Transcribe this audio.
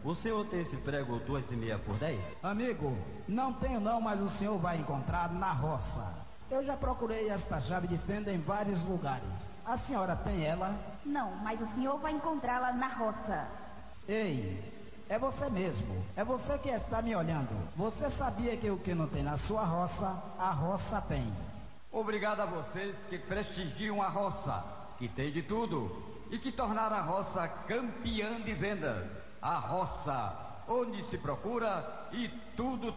O senhor tem esse prego 2,5 por 10? Amigo, não tenho não, mas o senhor vai encontrar na roça. Eu já procurei esta chave de fenda em vários lugares. A senhora tem ela? Não, mas o senhor vai encontrá-la na roça. Ei, é você mesmo. É você que está me olhando. Você sabia que o que não tem na sua roça, a roça tem. Obrigado a vocês que prestigiam a roça, que tem de tudo, e que tornaram a roça campeã de vendas. A roça, onde se procura e tudo